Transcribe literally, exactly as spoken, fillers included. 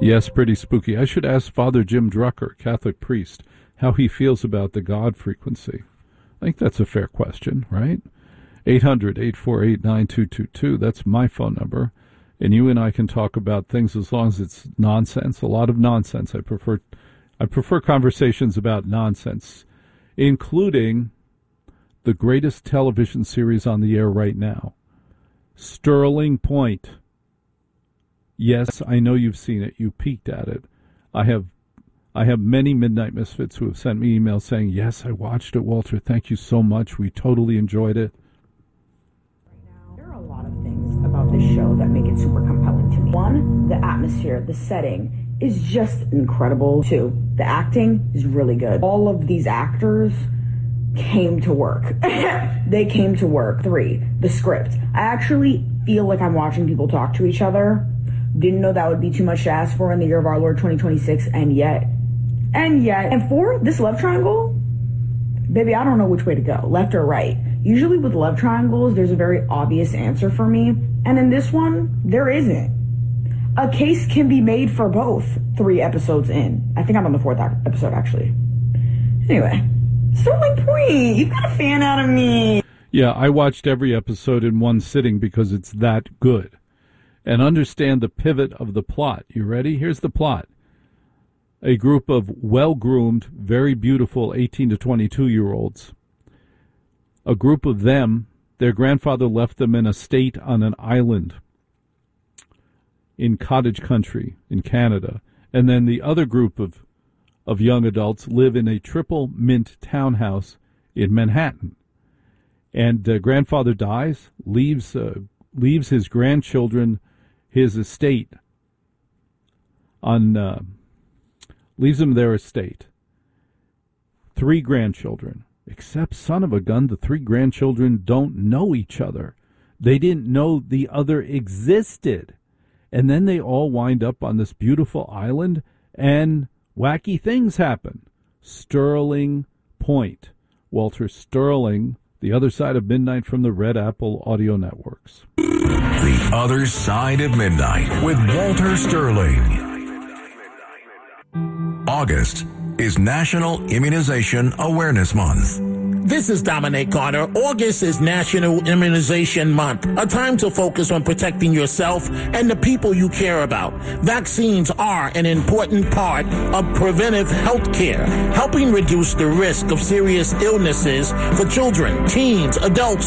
Yes, pretty spooky. I should ask Father Jim Drucker, Catholic priest, how he feels about the God frequency. I think that's a fair question, right? eight hundred, eight four eight, nine two two two. That's my phone number. And you and I can talk about things as long as it's nonsense. A lot of nonsense. I prefer I prefer conversations about nonsense, including the greatest television series on the air right now, Sterling Point. Yes, I know you've seen it. You peeked at it. I have I have many Midnight Misfits who have sent me emails saying, yes, I watched it, Walter. Thank you so much. We totally enjoyed it. There are a lot of things about this show that make it super compelling to me. One, the atmosphere, the setting is just incredible. Two, the acting is really good. All of these actors came to work. They came to work. Three, the script. I actually feel like I'm watching people talk to each other. Didn't know that would be too much to ask for in the year of our Lord twenty twenty-six, and yet, and yet, and four, this love triangle, baby, I don't know which way to go, left or right. Usually with love triangles, there's a very obvious answer for me, and in this one, there isn't. A case can be made for both three episodes in. I think I'm on the fourth episode, actually. Anyway, Sterling Point, you got a fan out of me. Yeah, I watched every episode in one sitting because it's that good. And understand the pivot of the plot. You ready? Here's the plot. A group of well-groomed, very beautiful eighteen to twenty-two-year-olds. A group of them, their grandfather left them in a state on an island in cottage country in Canada. And then the other group of, of young adults live in a triple mint townhouse in Manhattan. And uh, grandfather dies, leaves uh, leaves his grandchildren his estate on uh, leaves them their estate. Three grandchildren. Except, son of a gun, the three grandchildren don't know each other. They didn't know the other existed. And then they all wind up on this beautiful island, and wacky things happen. Sterling Point. Walter Sterling, The Other Side of Midnight from the Red Apple Audio Networks. The Other Side of Midnight with Walter Sterling. August is National Immunization Awareness Month. This is Dominic Carter. August is National Immunization Month, a time to focus on protecting yourself and the people you care about. Vaccines are an important part of preventive health care, helping reduce the risk of serious illnesses for children, teens, adults,